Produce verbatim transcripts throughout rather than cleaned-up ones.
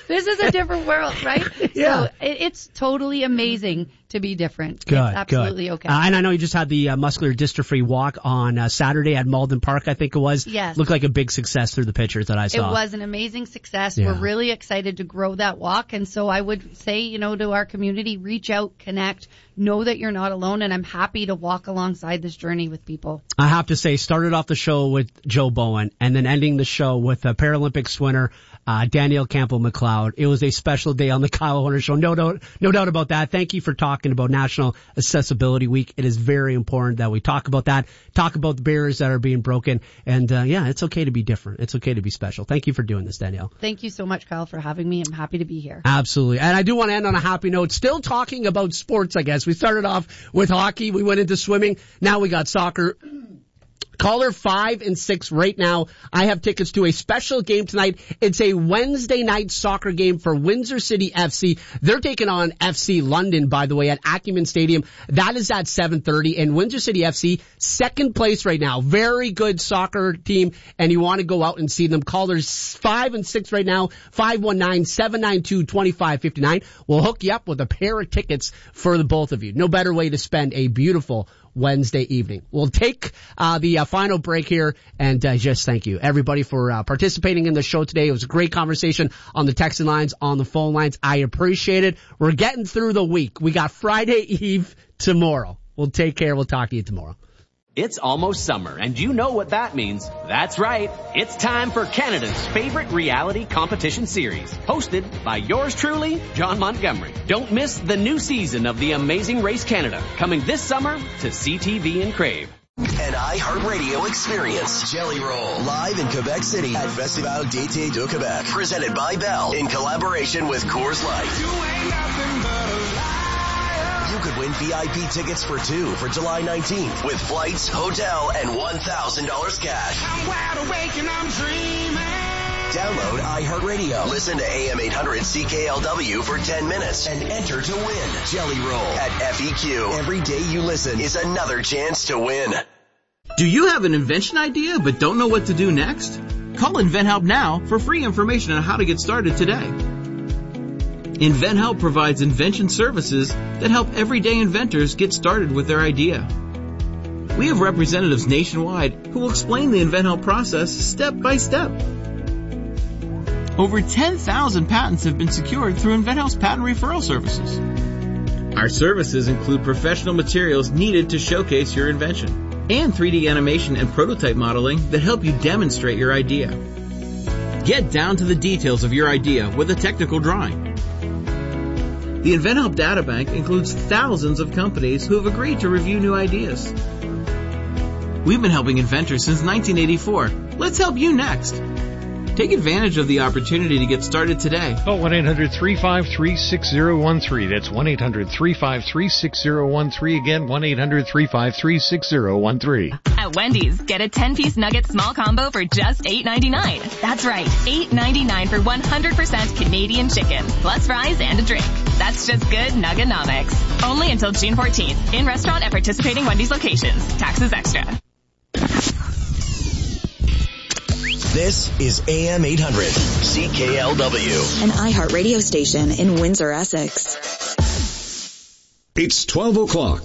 This is a different world, right? Yeah. So it, it's totally amazing to be different. Good, it's absolutely good. okay. Uh, and I know you just had the uh, muscular dystrophy walk on uh, Saturday at Malden Park, I think it was. Yes. Looked like a big success through the pictures that I saw. It was an amazing success. Yeah. We're really excited to grow that walk. And so I would say, you know, to our community, reach out, connect, know that you're not alone. And I'm happy to walk alongside this journey with people. I have to say, started off the show with Joe Bowen and then ending the show with a Paralympic swimmer, uh, Danielle Campbell-McLeod. It was a special day on the Kyle Horner Show. No doubt, no doubt about that. Thank you for talking about National Accessibility Week. It is very important that we talk about that, talk about the barriers that are being broken. And, uh, yeah, it's okay to be different. It's okay to be special. Thank you for doing this, Danielle. Thank you so much, Kyle, for having me. I'm happy to be here. Absolutely. And I do want to end on a happy note. Still talking about sports, I guess. We started off with hockey. We went into swimming. Now we got soccer. Caller five and six right now. I have tickets to a special game tonight. It's a Wednesday night soccer game for Windsor City F C. They're taking on F C London, by the way, at Acumen Stadium. That is at seven thirty. And Windsor City F C, second place right now. Very good soccer team. And you want to go out and see them. Callers five and six right now. five one nine, seven nine two, two five five nine. We'll hook you up with a pair of tickets for the both of you. No better way to spend a beautiful Wednesday evening. We'll take uh, the uh, final break here and uh, just thank you everybody for uh, participating in the show today. It was a great conversation on the texting lines, on the phone lines. I appreciate it. We're getting through the week. We got Friday Eve tomorrow. We'll take care. We'll talk to you tomorrow. It's almost summer, and you know what that means. That's right. It's time for Canada's favorite reality competition series, hosted by yours truly, John Montgomery. Don't miss the new season of The Amazing Race Canada, coming this summer to C T V and Crave. An iHeartRadio experience. Jelly Roll, live in Quebec City at Festival d'Été de Quebec. Presented by Bell, in collaboration with Coors Light. You ain't nothing but a liar. You could win V I P tickets for two for July nineteenth with flights, hotel, and one thousand dollars cash. I'm wide awake and I'm dreaming. Download iHeartRadio. Listen to A M eight hundred C K L W for ten minutes and enter to win. Jelly Roll at F E Q. Every day you listen is another chance to win. Do you have an invention idea but don't know what to do next? Call InventHelp now for free information on how to get started today. InventHelp provides invention services that help everyday inventors get started with their idea. We have representatives nationwide who will explain the InventHelp process step by step. Over ten thousand patents have been secured through InventHelp's patent referral services. Our services include professional materials needed to showcase your invention and three D animation and prototype modeling that help you demonstrate your idea. Get down to the details of your idea with a technical drawing. The InventHelp Databank includes thousands of companies who have agreed to review new ideas. We've been helping inventors since nineteen eighty-four. Let's help you next. Take advantage of the opportunity to get started today. Call one eight hundred, three five three, six zero one three. That's one eight hundred, three five three, six zero one three. Again, one eight hundred, three five three, six zero one three. At Wendy's, get a ten-piece nugget small combo for just eight ninety-nine. That's right, eight ninety-nine for one hundred percent Canadian chicken, plus fries and a drink. That's just good Nugganomics. Only until June fourteenth. In restaurant at participating Wendy's locations. Taxes extra. This is A M eight hundred C K L W. An iHeart radio station in Windsor, Essex. It's twelve o'clock.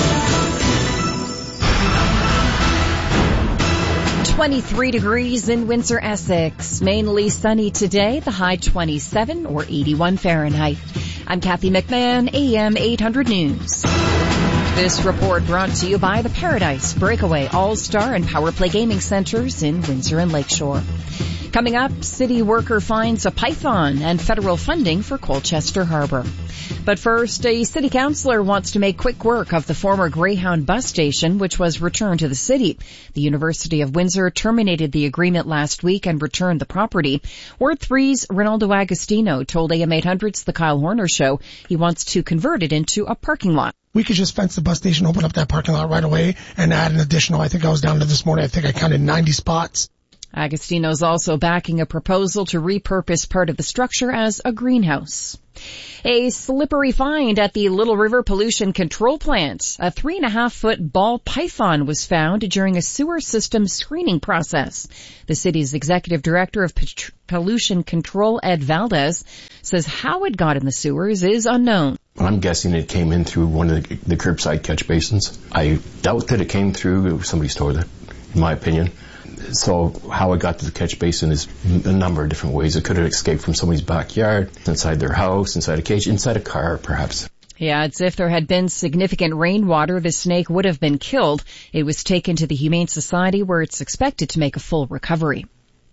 twenty-three degrees in Windsor, Essex. Mainly sunny today, the high twenty-seven or eighty-one Fahrenheit. I'm Kathy McMahon, A M eight hundred News. This report brought to you by the Paradise, Breakaway, All-Star, and Power Play Gaming Centers in Windsor and Lakeshore. Coming up, city worker finds a python and federal funding for Colchester Harbor. But first, a city councillor wants to make quick work of the former Greyhound bus station, which was returned to the city. The University of Windsor terminated the agreement last week and returned the property. Ward three's Ronaldo Agostino told A M eight hundred's The Kyle Horner Show he wants to convert it into a parking lot. We could just fence the bus station, open up that parking lot right away, and add an additional, I think I was down to this morning, I think I counted ninety spots. Agostino's also backing a proposal to repurpose part of the structure as a greenhouse. A slippery find at the Little River Pollution Control Plant. A three and a half foot ball python was found during a sewer system screening process. The city's executive director of P- pollution control, Ed Valdez, says how it got in the sewers is unknown. I'm guessing it came in through one of the, the curbside catch basins. I doubt that it came through somebody's toilet, in my opinion. So how it got to the catch basin is a number of different ways. It could have escaped from somebody's backyard, inside their house, inside a cage, inside a car, perhaps. Yeah, it's if there had been significant rainwater, the snake would have been killed. It was taken to the Humane Society where it's expected to make a full recovery.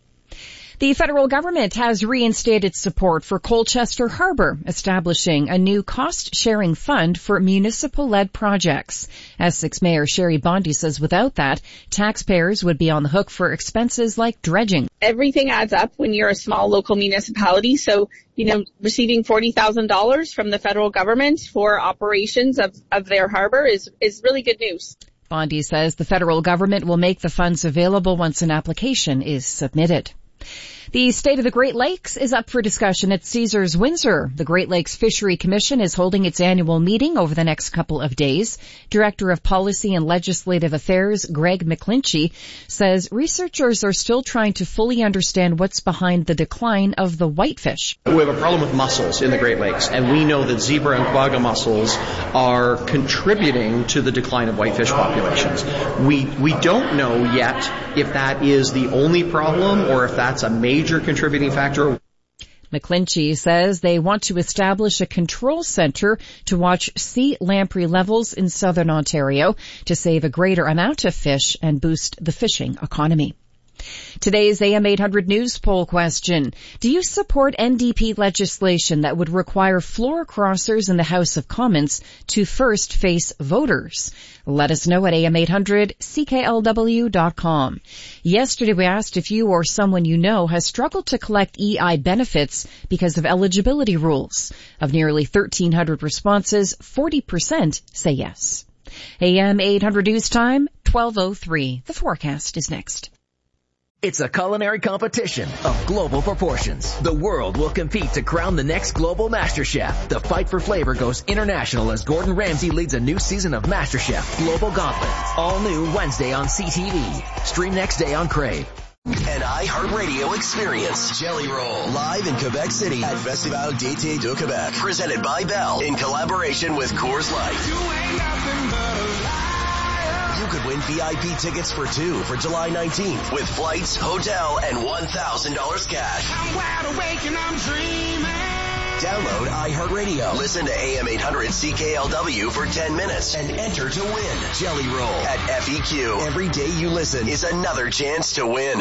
The federal government has reinstated support for Colchester Harbor, establishing a new cost-sharing fund for municipal-led projects. Essex Mayor Sherry Bondi says without that, taxpayers would be on the hook for expenses like dredging. Everything adds up when you're a small local municipality. So, you know, receiving forty thousand dollars from the federal government for operations of, of their harbor is, is really good news. Bondi says the federal government will make the funds available once an application is submitted. The state of the Great Lakes is up for discussion at Caesars Windsor. The Great Lakes Fishery Commission is holding its annual meeting over the next couple of days. Director of Policy and Legislative Affairs, Greg McClinchy, says researchers are still trying to fully understand what's behind the decline of the whitefish. We have a problem with mussels in the Great Lakes, and we know that zebra and quagga mussels are contributing to the decline of whitefish populations. We, we don't know yet if that is the only problem or if that's a major major contributing factor. McClinchy says they want to establish a control center to watch sea lamprey levels in southern Ontario to save a greater amount of fish and boost the fishing economy. Today's A M eight hundred News poll question. Do you support N D P legislation that would require floor crossers in the House of Commons to first face voters? Let us know at A M eight hundred C K L W dot com. Yesterday we asked if you or someone you know has struggled to collect E I benefits because of eligibility rules. Of nearly thirteen hundred responses, forty percent say yes. A M eight hundred News time, twelve oh three. The forecast is next. It's a culinary competition of global proportions. The world will compete to crown the next global Master Chef. The fight for flavor goes international as Gordon Ramsay leads a new season of Master Chef Global Gauntlet. All new Wednesday on C T V. Stream next day on Crave. An iHeartRadio experience. Jelly Roll. Live in Quebec City at Festival d'été de Québec. Presented by Bell in collaboration with Coors Light. You ain't nothing but a liar. You could win V I P tickets for two for July nineteenth with flights, hotel, and one thousand dollars cash. I'm wide awake and I'm dreaming. Download iHeartRadio. Listen to A M eight hundred C K L W for ten minutes and enter to win. Jelly Roll at F E Q. Every day you listen is another chance to win.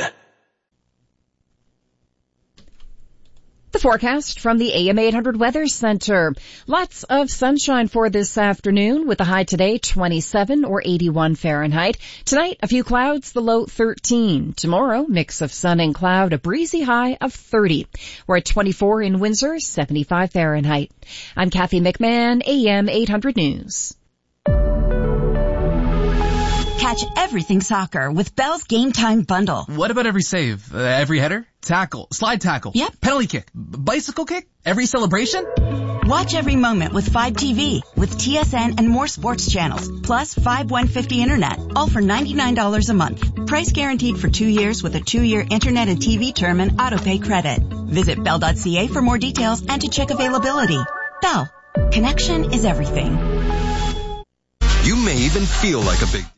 The forecast from the A M eight hundred Weather Center. Lots of sunshine for this afternoon with the high today twenty-seven or eighty-one Fahrenheit. Tonight, a few clouds, the low thirteen. Tomorrow, mix of sun and cloud, a breezy high of thirty. We're at twenty-four in Windsor, seventy-five Fahrenheit. I'm Kathy McMahon, A M eight hundred News. Catch everything soccer with Bell's Game Time Bundle. What about every save? Uh, every header? Tackle? Slide tackle? Yep. Penalty kick? B- bicycle kick? Every celebration? Watch every moment with Fibe T V, with T S N and more sports channels, plus Fibe one fifty Internet, all for ninety-nine dollars a month. Price guaranteed for two years with a two-year Internet and T V term and autopay credit. Visit bell dot c a for more details and to check availability. Bell. Connection is everything. You may even feel like a big